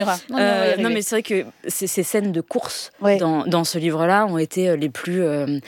Non, mais c'est vrai que ces scènes de course dans ce livre-là ont été les plus,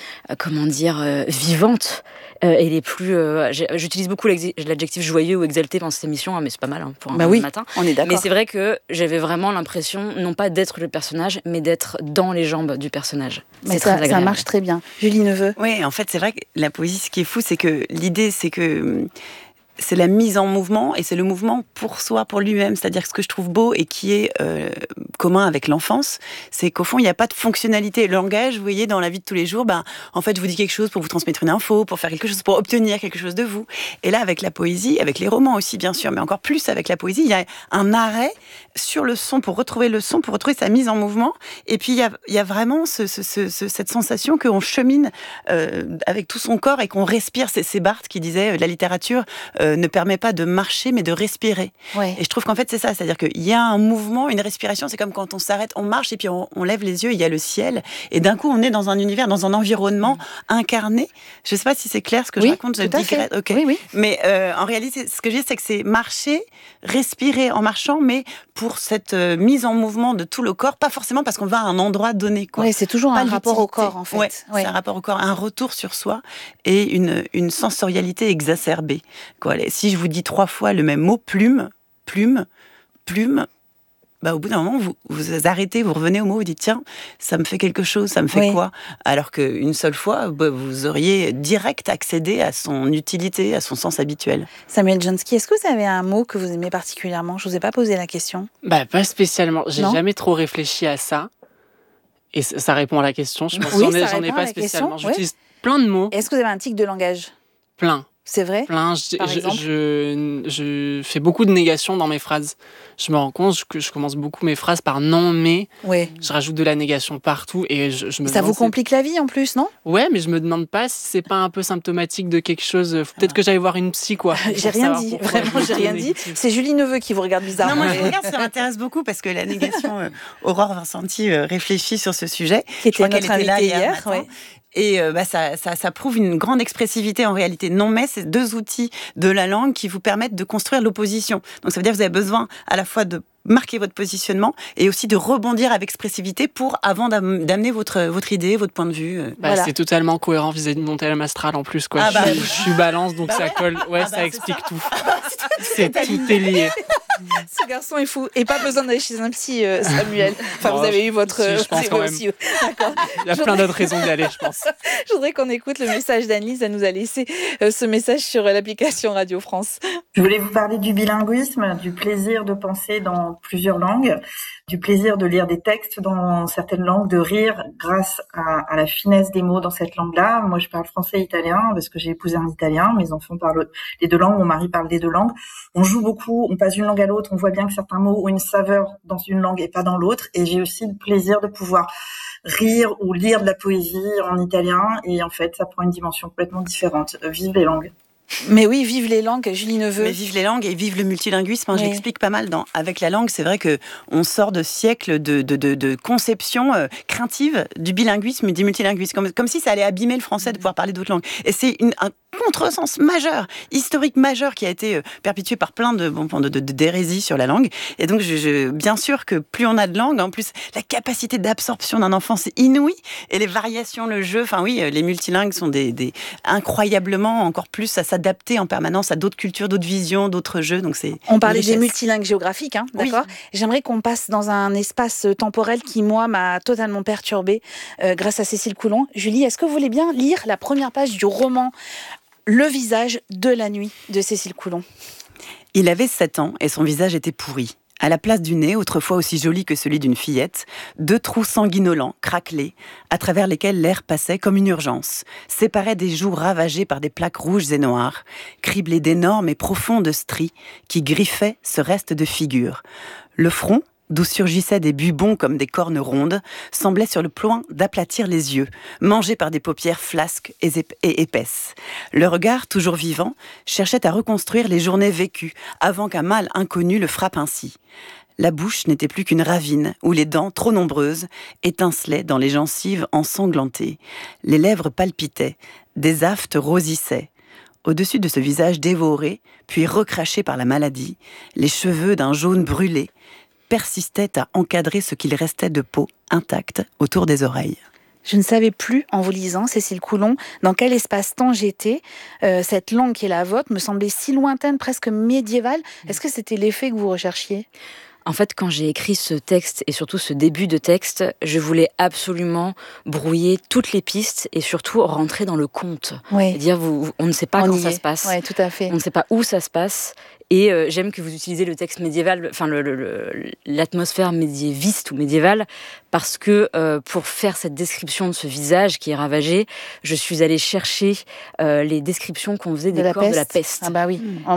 vivantes et les plus... j'utilise beaucoup l'adjectif joyeux ou exalté dans cette émission, mais c'est pas mal pour un matin. On est d'accord. Mais c'est vrai que j'avais vraiment l'impression, non pas d'être le personnage, mais d'être dans les jambes du personnage. Mais ça marche très bien. Julie Neveu. Oui, en fait, c'est vrai que la poésie, ce qui est fou, c'est que l'idée, c'est que c'est la mise en mouvement, et c'est le mouvement pour soi, pour lui-même. C'est-à-dire que ce que je trouve beau et qui est commun avec l'enfance, c'est qu'au fond, il n'y a pas de fonctionnalité. Le langage, vous voyez, dans la vie de tous les jours, en fait, je vous dis quelque chose pour vous transmettre une info, pour faire quelque chose, pour obtenir quelque chose de vous. Et là, avec la poésie, avec les romans aussi, bien sûr, mais encore plus avec la poésie, il y a un arrêt sur le son, pour retrouver le son, pour retrouver sa mise en mouvement. Et puis, il y a vraiment cette sensation qu'on chemine avec tout son corps et qu'on respire. C'est Barthes qui disait, la littérature ne permet pas de marcher, mais de respirer. Ouais. Et je trouve qu'en fait, c'est ça. C'est-à-dire qu'il y a un mouvement, une respiration. C'est comme quand on s'arrête, on marche et puis on lève les yeux, il y a le ciel. Et d'un coup, on est dans un univers, dans un environnement incarné. Je ne sais pas si c'est clair ce que je raconte. Tout à fait. Okay. Oui. Mais en réalité, ce que je dis, c'est que c'est marcher, respirer en marchant, mais pour cette mise en mouvement de tout le corps, pas forcément parce qu'on va à un endroit donné. Oui, c'est toujours un rapport au corps, en fait. Ouais. C'est un rapport au corps, un retour sur soi et une sensorialité exacerbée. Si je vous dis 3 fois le même mot, plume, au bout d'un moment, vous arrêtez, vous revenez au mot, vous dites tiens, ça me fait quelque chose, ça me fait quoi ? Alors qu'une seule fois, vous auriez direct accédé à son utilité, à son sens habituel. Samuel Jansky, est-ce que vous avez un mot que vous aimez particulièrement ? Je ne vous ai pas posé la question. Pas spécialement. J'ai jamais trop réfléchi à ça. Et ça répond à la question. Je pense j'en ai pas spécialement. J'utilise plein de mots. Est-ce que vous avez un tic de langage ? Plein. C'est vrai ? Plein. Je fais beaucoup de négations dans mes phrases. Je me rends compte que je commence beaucoup mes phrases par non, mais. Ouais. Je rajoute de la négation partout et ça vous complique la vie en plus, non ? Ouais, mais je me demande pas si c'est pas un peu symptomatique de quelque chose. Peut-être que j'allais voir une psy, quoi. J'ai rien dit. Vraiment, j'ai rien dit. C'est Julie Neveu qui vous regarde bizarrement. Non, moi je regarde, ça m'intéresse beaucoup parce que la négation, Aurore Vincenti réfléchit sur ce sujet. Qui était notre invitée hier. Ouais. Et ça prouve une grande expressivité en réalité. Non, mais c'est 2 outils de la langue qui vous permettent de construire l'opposition. Donc ça veut dire que vous avez besoin à la fois de marquer votre positionnement et aussi de rebondir avec expressivité avant d'amener votre idée, votre point de vue. Voilà. C'est totalement cohérent vis-à-vis de mon thème astral en plus. Quoi. Je suis balance, donc ça colle. Ouais, ça explique tout. Tout est lié. Ce garçon est fou. Et pas besoin d'aller chez un psy, Samuel. Enfin, vous avez eu votre... Si, je pense quand même. Aussi. D'accord. Il y a plein d'autres raisons d'y aller, je pense. Je voudrais qu'on écoute le message d'Annelise. Elle nous a laissé ce message sur l'application Radio France. Je voulais vous parler du bilinguisme, du plaisir de penser dans plusieurs langues, du plaisir de lire des textes dans certaines langues, de rire grâce à la finesse des mots dans cette langue-là. Moi, je parle français et italien parce que j'ai épousé un italien. Mes enfants parlent les 2 langues, mon mari parle les 2 langues. On joue beaucoup, on passe d'une langue à l'autre, on voit bien que certains mots ont une saveur dans une langue et pas dans l'autre. Et j'ai aussi le plaisir de pouvoir rire ou lire de la poésie en italien. Et en fait, ça prend une dimension complètement différente. Vive les langues. Mais oui, vive les langues, Julie Neveu. Mais vive les langues et vive le multilinguisme. Je l'explique pas mal avec la langue. C'est vrai que on sort de siècles de conception craintive du bilinguisme et du multilinguisme, comme si ça allait abîmer le français de pouvoir parler d'autres langues. Et c'est un contresens majeur, historique majeur, qui a été perpétué par plein d'hérésies sur la langue. Et donc, bien sûr que plus on a de langues, en plus, la capacité d'absorption d'un enfant, c'est inouï. Et les variations, le jeu, les multilingues sont incroyablement encore plus à s'adapter en permanence à d'autres cultures, d'autres visions, d'autres jeux. Donc on parlait des multilingues géographiques, d'accord ? Oui. J'aimerais qu'on passe dans un espace temporel qui, moi, m'a totalement perturbée grâce à Cécile Coulon. Julie, est-ce que vous voulez bien lire la première page du roman Le visage de la nuit de Cécile Coulon ? Il avait 7 ans et son visage était pourri. À la place du nez, autrefois aussi joli que celui d'une fillette, 2 trous sanguinolents, craquelés, à travers lesquels l'air passait comme une urgence, séparaient des joues ravagées par des plaques rouges et noires, criblées d'énormes et profondes stries qui griffaient ce reste de figure. Le front, d'où surgissaient des bubons comme des cornes rondes, semblait sur le point d'aplatir les yeux, mangé par des paupières flasques et épaisses. Le regard, toujours vivant, cherchait à reconstruire les journées vécues, avant qu'un mal inconnu le frappe ainsi. La bouche n'était plus qu'une ravine, où les dents, trop nombreuses, étincelaient dans les gencives ensanglantées. Les lèvres palpitaient, des aftes rosissaient. Au-dessus de ce visage dévoré, puis recraché par la maladie, les cheveux d'un jaune brûlé, persistait à encadrer ce qu'il restait de peau intacte autour des oreilles. Je ne savais plus, en vous lisant, Cécile Coulon, dans quel espace-temps j'étais. Cette langue qui est la vôtre me semblait si lointaine, presque médiévale. Est-ce que c'était l'effet que vous recherchiez ? En fait, quand j'ai écrit ce texte, et surtout ce début de texte, je voulais absolument brouiller toutes les pistes et surtout rentrer dans le conte. Oui. C'est-à-dire, on ne sait pas quand ça se passe. Oui, tout à fait. On ne sait pas où ça se passe. Et j'aime que vous utilisez le texte médiéval, enfin l'atmosphère médiéviste ou médiévale, parce que pour faire cette description de ce visage qui est ravagé, je suis allée chercher les descriptions qu'on faisait des corps de la peste. Ah bah oui,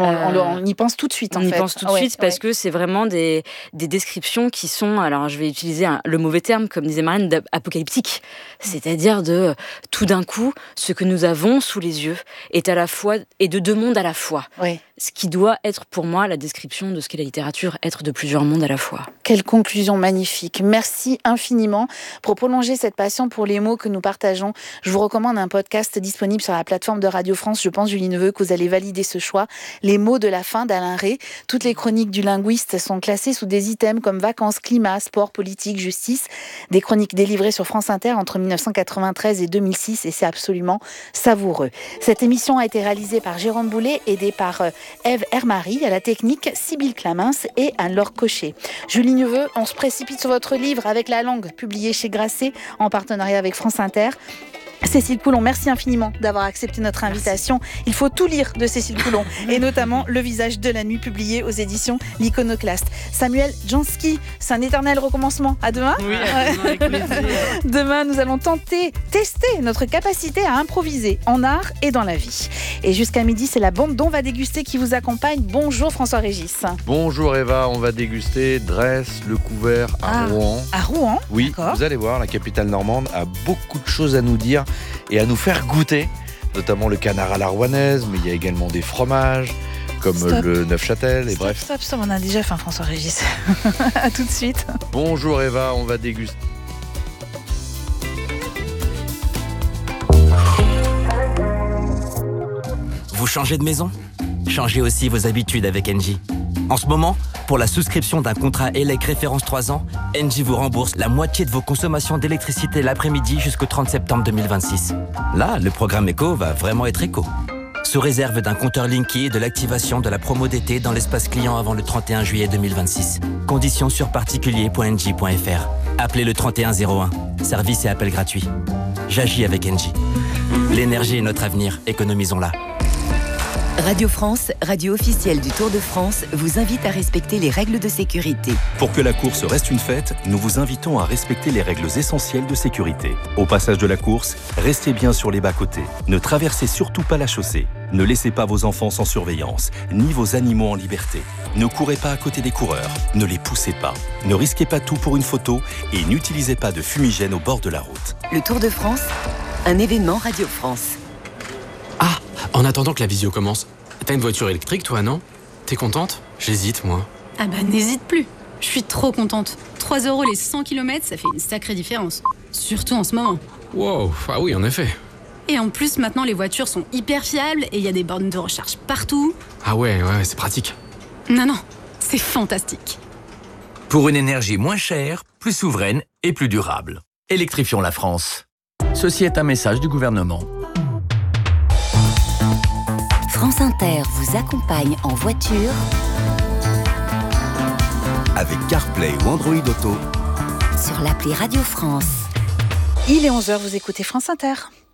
on y pense tout de suite en fait. On y pense tout de suite parce que c'est vraiment des descriptions qui sont, alors je vais utiliser le mauvais terme, comme disait Marlène, apocalyptiques. C'est-à-dire de tout d'un coup, ce que nous avons sous les yeux est à la fois, et de deux mondes à la fois. Oui. Ce qui doit être pour moi la description de ce qu'est la littérature, être de plusieurs mondes à la fois. Quelle conclusion magnifique. Merci infiniment. Pour prolonger cette passion pour les mots que nous partageons, je vous recommande un podcast disponible sur la plateforme de Radio France. Je pense, Julie Neveu, que vous allez valider ce choix. Les mots de la fin d'Alain Rey. Toutes les chroniques du linguiste sont classées sous des items comme vacances, climat, sport, politique, justice. Des chroniques délivrées sur France Inter entre 1993 et 2006 et c'est absolument savoureux. Cette émission a été réalisée par Jérôme Boulet, aidée par Ève Hermary, à la technique, Sybille Clamins et Anne-Laure Cochet. Julie Neveu, on se précipite sur votre livre Avec la langue, publié chez Grasset en partenariat avec France Inter. Cécile Coulon, merci infiniment d'avoir accepté notre invitation. Il faut tout lire de Cécile Coulon, et notamment Le visage de la nuit, publié aux éditions L'Iconoclaste. Samuel Jansky, c'est un éternel recommencement. À demain. Oui, avec plaisir. Demain, nous allons tester notre capacité à improviser en art et dans la vie. Et jusqu'à midi, c'est la bande d'On va déguster qui vous accompagne. Bonjour François-Régis. Bonjour Eva, on va déguster Dresse le couvert à Rouen. À Rouen ? Oui, d'accord. Vous allez voir, la capitale normande a beaucoup de choses à nous dire et à nous faire goûter, notamment le canard à la rouennaise, mais il y a également des fromages comme le Neufchâtel et bref. Stop, on a déjà faim François-Régis. À tout de suite. Bonjour Eva, on va déguster. Vous changez de maison ? Changez aussi vos habitudes avec Engie. En ce moment, pour la souscription d'un contrat ELEC référence 3 ans, Engie vous rembourse la moitié de vos consommations d'électricité l'après-midi jusqu'au 30 septembre 2026. Là, le programme éco va vraiment être éco. Sous réserve d'un compteur Linky et de l'activation de la promo d'été dans l'espace client avant le 31 juillet 2026. Conditions sur particulier.engie.fr. Appelez le 3101. Service et appel gratuit. J'agis avec Engie. L'énergie est notre avenir, économisons-la. Radio France, radio officielle du Tour de France, vous invite à respecter les règles de sécurité. Pour que la course reste une fête, nous vous invitons à respecter les règles essentielles de sécurité. Au passage de la course, restez bien sur les bas-côtés. Ne traversez surtout pas la chaussée. Ne laissez pas vos enfants sans surveillance, ni vos animaux en liberté. Ne courez pas à côté des coureurs, ne les poussez pas. Ne risquez pas tout pour une photo et n'utilisez pas de fumigène au bord de la route. Le Tour de France, un événement Radio France. Ah, en attendant que la visio commence, t'as une voiture électrique toi, non ? T'es contente ? J'hésite, moi. Ah bah n'hésite plus, je suis trop contente. 3 € les 100 km, ça fait une sacrée différence. Surtout en ce moment. Wow, ah oui, en effet. Et en plus, maintenant, les voitures sont hyper fiables et il y a des bornes de recharge partout. Ah ouais, c'est pratique. Non, c'est fantastique. Pour une énergie moins chère, plus souveraine et plus durable. Électrifions la France. Ceci est un message du gouvernement. France Inter vous accompagne en voiture avec CarPlay ou Android Auto sur l'appli Radio France. Il est 11h, vous écoutez France Inter.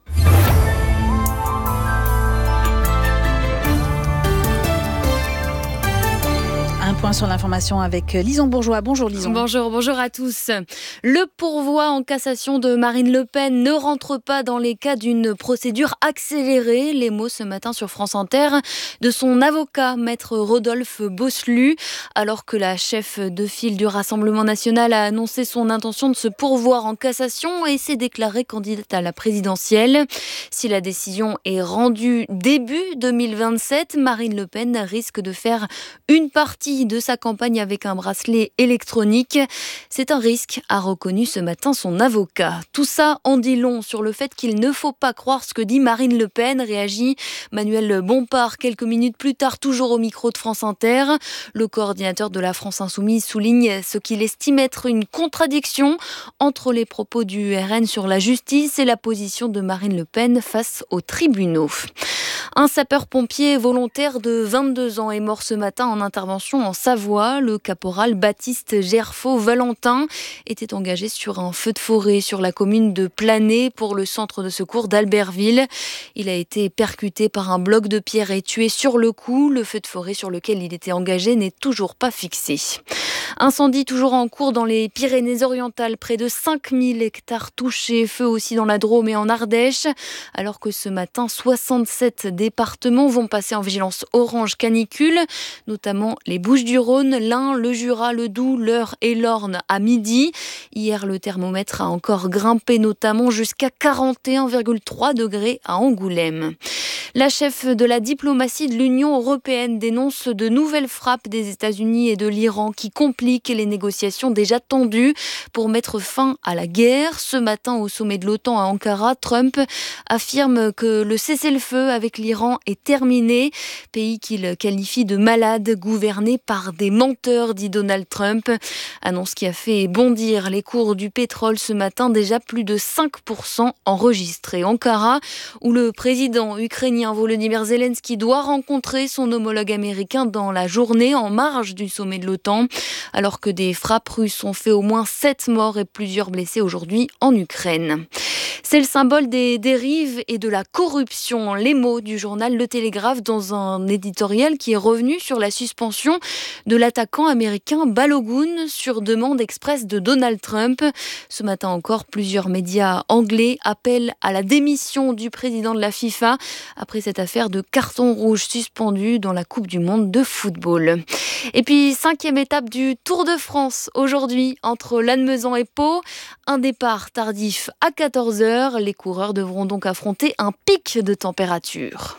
Un point sur l'information avec Lison Bourgeois. Bonjour Lison. Bonjour à tous. Le pourvoi en cassation de Marine Le Pen ne rentre pas dans les cas d'une procédure accélérée. Les mots ce matin sur France Inter de son avocat, maître Rodolphe Bosselu, alors que la chef de file du Rassemblement national a annoncé son intention de se pourvoir en cassation et s'est déclarée candidate à la présidentielle. Si la décision est rendue début 2027, Marine Le Pen risque de faire une partie partie de sa campagne avec un bracelet électronique. C'est un risque, a reconnu ce matin son avocat. Tout ça en dit long sur le fait qu'il ne faut pas croire ce que dit Marine Le Pen, réagit Manuel Bompard quelques minutes plus tard, toujours au micro de France Inter. Le coordinateur de la France Insoumise souligne ce qu'il estime être une contradiction entre les propos du RN sur la justice et la position de Marine Le Pen face aux tribunaux. Un sapeur-pompier volontaire de 22 ans est mort ce matin en intervention en Savoie. Le caporal Baptiste Gerfaux-Valentin était engagé sur un feu de forêt sur la commune de Planay pour le centre de secours d'Albertville. Il a été percuté par un bloc de pierre et tué sur le coup. Le feu de forêt sur lequel il était engagé n'est toujours pas fixé. Incendie toujours en cours dans les Pyrénées-Orientales, près de 5000 hectares touchés. Feu aussi dans la Drôme et en Ardèche. Alors que ce matin, 67 départements vont passer en vigilance orange canicule, notamment les Bouches-du-Rhône, l'Ain, le Jura, le Doubs, l'Eure et l'Orne à midi. Hier, le thermomètre a encore grimpé, notamment jusqu'à 41,3 degrés à Angoulême. La chef de la diplomatie de l'Union européenne dénonce de nouvelles frappes des États-Unis et de l'Iran qui compliquent les négociations déjà tendues pour mettre fin à la guerre. Ce matin, au sommet de l'OTAN à Ankara, Trump affirme que le cessez-le-feu avec l'Iran est terminé. Pays qu'il qualifie de malade, gouverné par des menteurs, dit Donald Trump. Annonce qui a fait bondir les cours du pétrole ce matin, déjà plus de 5% enregistrés. Ankara, où le président ukrainien Volodymyr Zelensky doit rencontrer son homologue américain dans la journée en marge du sommet de l'OTAN, alors que des frappes russes ont fait au moins 7 morts et plusieurs blessés aujourd'hui en Ukraine. C'est le symbole des dérives et de la corruption. Les mots du journal Le Télégraphe dans un éditorial qui est revenu sur la suspension de l'attaquant américain Balogun sur demande expresse de Donald Trump. Ce matin encore, plusieurs médias anglais appellent à la démission du président de la FIFA après cette affaire de carton rouge suspendu dans la Coupe du Monde de football. Et puis, 5e étape du Tour de France aujourd'hui entre Lannemezan et Pau. Un départ tardif à 14h. Les coureurs devront donc affronter un pic de température.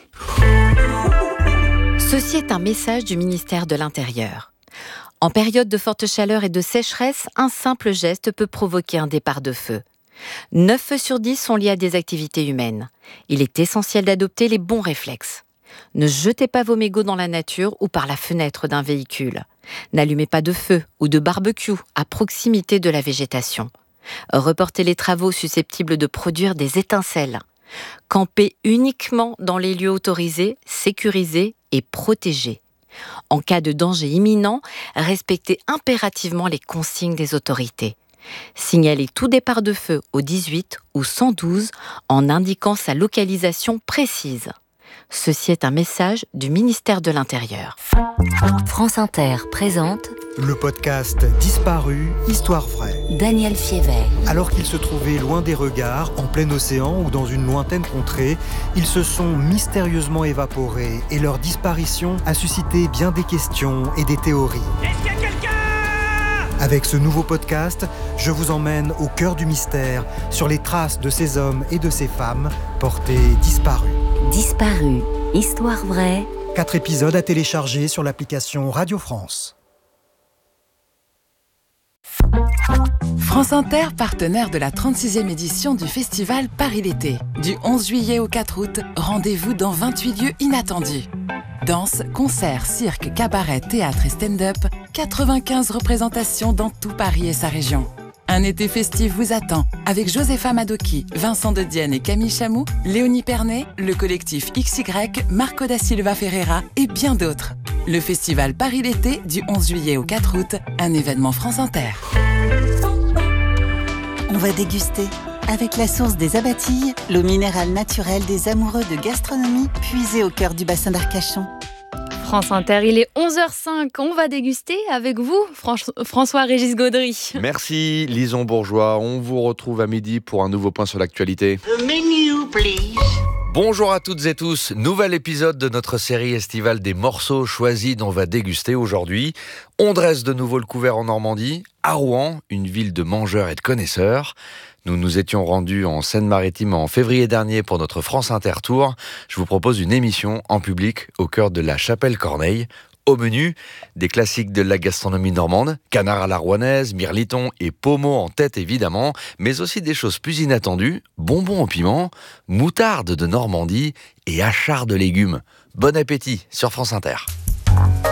Ceci est un message du ministère de l'Intérieur. En période de forte chaleur et de sécheresse, un simple geste peut provoquer un départ de feu. 9 feux sur 10 sont liés à des activités humaines. Il est essentiel d'adopter les bons réflexes. Ne jetez pas vos mégots dans la nature ou par la fenêtre d'un véhicule. N'allumez pas de feu ou de barbecue à proximité de la végétation. Reportez les travaux susceptibles de produire des étincelles. Campez uniquement dans les lieux autorisés, sécurisés et protégés. En cas de danger imminent, respectez impérativement les consignes des autorités. Signalez tout départ de feu au 18 ou 112 en indiquant sa localisation précise. Ceci est un message du ministère de l'Intérieur. France Inter présente le podcast Disparu, Histoire vraie. Daniel Fiévet. Alors qu'ils se trouvaient loin des regards, en plein océan ou dans une lointaine contrée, ils se sont mystérieusement évaporés et leur disparition a suscité bien des questions et des théories. Est-ce qu'il y a quelqu'un ? Avec ce nouveau podcast, je vous emmène au cœur du mystère, sur les traces de ces hommes et de ces femmes portés disparus. Disparu, Histoire vraie. 4 épisodes à télécharger sur l'application Radio France. France Inter, partenaire de la 36e édition du festival Paris l'été. Du 11 juillet au 4 août, rendez-vous dans 28 lieux inattendus. Danse, concerts, cirque, cabaret, théâtre et stand-up, 95 représentations dans tout Paris et sa région. Un été festif vous attend, avec Josepha Madoki, Vincent de Dienne et Camille Chamou, Léonie Pernet, le collectif XY, Marco da Silva Ferreira et bien d'autres. Le festival Paris l'été, du 11 juillet au 4 août, un événement France Inter. On va déguster avec la source des Abatilles, l'eau minérale naturelle des amoureux de gastronomie, puisée au cœur du bassin d'Arcachon. France Inter, il est 11h05. On va déguster avec vous, François-Régis Gaudry. Merci, Lison Bourgeois. On vous retrouve à midi pour un nouveau point sur l'actualité. The menu, please. Bonjour à toutes et tous, nouvel épisode de notre série estivale des morceaux choisis dont on va déguster aujourd'hui. On dresse de nouveau le couvert en Normandie, à Rouen, une ville de mangeurs et de connaisseurs. Nous nous étions rendus en Seine-Maritime en février dernier pour notre France Inter Tour. Je vous propose une émission en public au cœur de la Chapelle Corneille. Au menu, des classiques de la gastronomie normande, canard à la rouennaise, mirliton et pommeau en tête évidemment, mais aussi des choses plus inattendues, bonbons au piment, moutarde de Normandie et achard de légumes. Bon appétit sur France Inter.